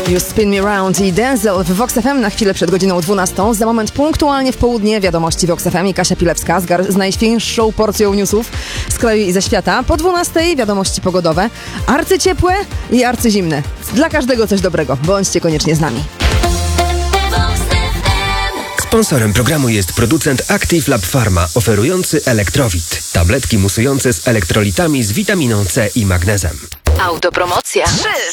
You Spin Me Round i Denzel w Vox FM na chwilę przed godziną 12. Za moment punktualnie w południe wiadomości Vox FM i Kasia Pilewska z najświeższą porcją newsów z kraju i ze świata. Po 12 wiadomości pogodowe, arcyciepłe i arcyzimne. Dla każdego coś dobrego. Bądźcie koniecznie z nami. Sponsorem programu jest producent Active Lab Pharma, oferujący Elektrowit. Tabletki musujące z elektrolitami z witaminą C i magnezem. Autopromocja. 3,